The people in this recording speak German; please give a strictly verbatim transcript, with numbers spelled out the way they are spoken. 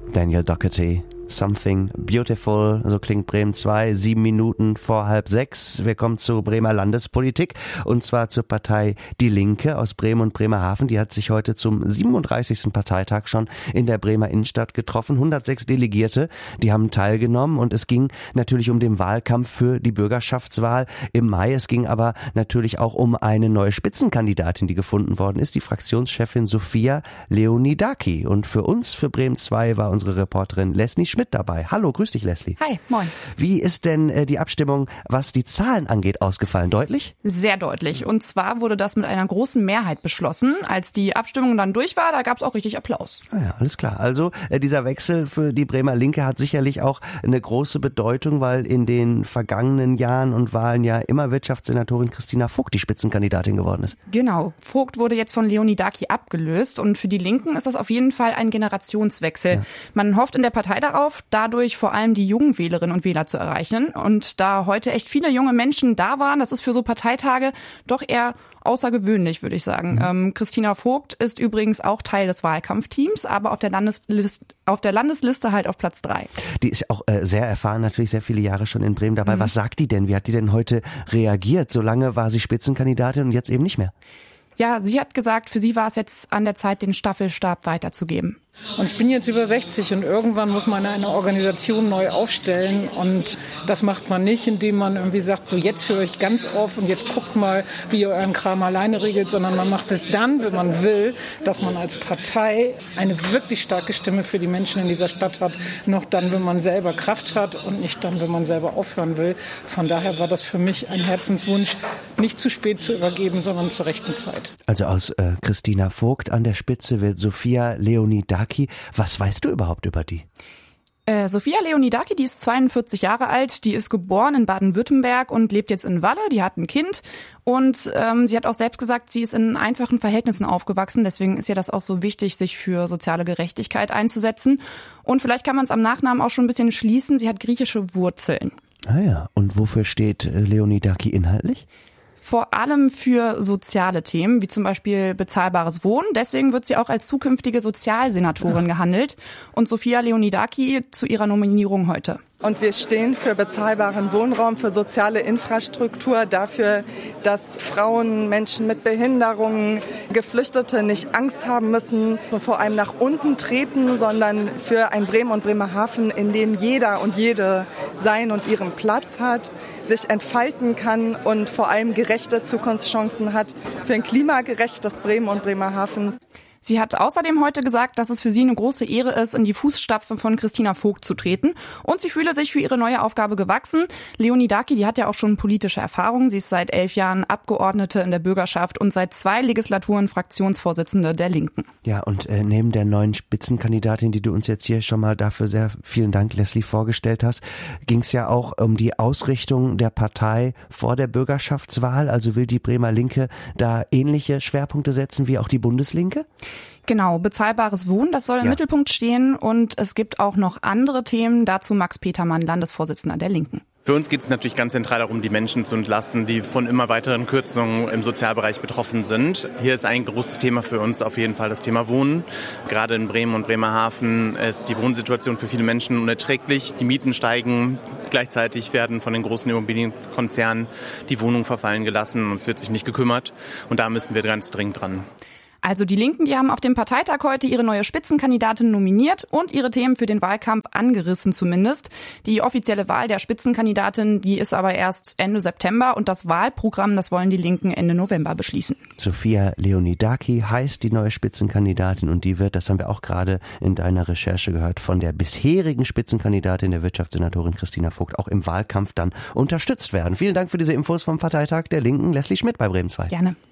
Daniel Doherty. Something Beautiful, so klingt Bremen zwei, sieben Minuten vor halb sechs. Wir kommen zur Bremer Landespolitik und zwar zur Partei Die Linke aus Bremen und Bremerhaven. Die hat sich heute zum siebenunddreißigsten Parteitag schon in der Bremer Innenstadt getroffen. hundertsechs Delegierte, die haben teilgenommen und es ging natürlich um den Wahlkampf für die Bürgerschaftswahl im Mai. Es ging aber natürlich auch um eine neue Spitzenkandidatin, die gefunden worden ist, die Fraktionschefin Sophia Leonidaki. Und für uns, für Bremen zwei, war unsere Reporterin Leslie Schmidt mit dabei. Hallo, grüß dich, Leslie. Hi, moin. Wie ist denn äh, die Abstimmung, was die Zahlen angeht, ausgefallen? Deutlich? Sehr deutlich. Und zwar wurde das mit einer großen Mehrheit beschlossen. Als die Abstimmung dann durch war, da gab es auch richtig Applaus. Ah ja, alles klar. Also äh, dieser Wechsel für die Bremer Linke hat sicherlich auch eine große Bedeutung, weil in den vergangenen Jahren und Wahlen ja immer Wirtschaftssenatorin Christina Vogt die Spitzenkandidatin geworden ist. Genau. Vogt wurde jetzt von Leonidaki abgelöst und für die Linken ist das auf jeden Fall ein Generationswechsel. Ja. Man hofft in der Partei darauf, dadurch vor allem die jungen Wählerinnen und Wähler zu erreichen. Und da heute echt viele junge Menschen da waren, das ist für so Parteitage doch eher außergewöhnlich, würde ich sagen. Mhm. Ähm, Christina Vogt ist übrigens auch Teil des Wahlkampfteams, aber auf der Landesliste, auf der Landesliste halt auf Platz drei. Die ist auch äh, sehr erfahren, natürlich sehr viele Jahre schon in Bremen dabei. Mhm. Was sagt die denn? Wie hat die denn heute reagiert? So lange war sie Spitzenkandidatin und jetzt eben nicht mehr. Ja, sie hat gesagt, für sie war es jetzt an der Zeit, den Staffelstab weiterzugeben. Und ich bin jetzt über sechzig und irgendwann muss man eine Organisation neu aufstellen und das macht man nicht, indem man irgendwie sagt, so jetzt höre ich ganz auf und jetzt guckt mal, wie ihr euren Kram alleine regelt, sondern man macht es dann, wenn man will, dass man als Partei eine wirklich starke Stimme für die Menschen in dieser Stadt hat, noch dann, wenn man selber Kraft hat und nicht dann, wenn man selber aufhören will. Von daher war das für mich ein Herzenswunsch, nicht zu spät zu übergeben, sondern zur rechten Zeit. Also aus äh, Christina Vogt an der Spitze wird Sophia Leonidaki. Was weißt du überhaupt über die? Äh, Sophia Leonidaki, die ist zweiundvierzig Jahre alt, die ist geboren in Baden-Württemberg und lebt jetzt in Walle, die hat ein Kind und ähm, sie hat auch selbst gesagt, sie ist in einfachen Verhältnissen aufgewachsen, deswegen ist ihr das auch so wichtig, sich für soziale Gerechtigkeit einzusetzen und vielleicht kann man es am Nachnamen auch schon ein bisschen schließen, sie hat griechische Wurzeln. Ah ja, und wofür steht Leonidaki inhaltlich? Vor allem für soziale Themen, wie zum Beispiel bezahlbares Wohnen. Deswegen wird sie auch als zukünftige Sozialsenatorin ja. gehandelt. Und Sophia Leonidaki zu ihrer Nominierung heute. Und wir stehen für bezahlbaren Wohnraum, für soziale Infrastruktur, dafür, dass Frauen, Menschen mit Behinderungen, Geflüchtete nicht Angst haben müssen, vor allem nach unten treten, sondern für ein Bremen und Bremerhaven, in dem jeder und jede seinen und ihren Platz hat, sich entfalten kann und vor allem gerechte Zukunftschancen hat für ein klimagerechtes Bremen und Bremerhaven. Sie hat außerdem heute gesagt, dass es für sie eine große Ehre ist, in die Fußstapfen von Christina Vogt zu treten. Und sie fühle sich für ihre neue Aufgabe gewachsen. Leonidaki, die hat ja auch schon politische Erfahrung. Sie ist seit elf Jahren Abgeordnete in der Bürgerschaft und seit zwei Legislaturen Fraktionsvorsitzende der Linken. Ja, und äh, neben der neuen Spitzenkandidatin, die du uns jetzt hier schon mal dafür sehr vielen Dank, Leslie, vorgestellt hast, ging es ja auch um die Ausrichtung der Partei vor der Bürgerschaftswahl. Also will die Bremer Linke da ähnliche Schwerpunkte setzen wie auch die Bundeslinke? Genau, bezahlbares Wohnen, das soll im ja. Mittelpunkt stehen und es gibt auch noch andere Themen, dazu Max Petermann, Landesvorsitzender der Linken. Für uns geht es natürlich ganz zentral darum, die Menschen zu entlasten, die von immer weiteren Kürzungen im Sozialbereich betroffen sind. Hier ist ein großes Thema für uns auf jeden Fall das Thema Wohnen. Gerade in Bremen und Bremerhaven ist die Wohnsituation für viele Menschen unerträglich. Die Mieten steigen, gleichzeitig werden von den großen Immobilienkonzernen die Wohnungen verfallen gelassen und es wird sich nicht gekümmert. Und da müssen wir ganz dringend dran. Also die Linken, die haben auf dem Parteitag heute ihre neue Spitzenkandidatin nominiert und ihre Themen für den Wahlkampf angerissen zumindest. Die offizielle Wahl der Spitzenkandidatin, die ist aber erst Ende September und das Wahlprogramm, das wollen die Linken Ende November beschließen. Sophia Leonidaki heißt die neue Spitzenkandidatin und die wird, das haben wir auch gerade in deiner Recherche gehört, von der bisherigen Spitzenkandidatin der Wirtschaftssenatorin Christina Vogt auch im Wahlkampf dann unterstützt werden. Vielen Dank für diese Infos vom Parteitag der Linken. Leslie Schmidt bei Bremen zwei. Gerne.